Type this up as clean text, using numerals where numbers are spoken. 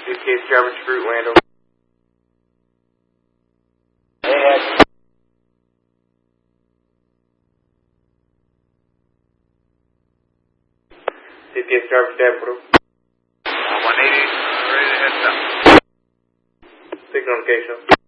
Suitcase driver to Fruit Lando. Suitcase driver to Davenport. 180, ready to head south. Signal location.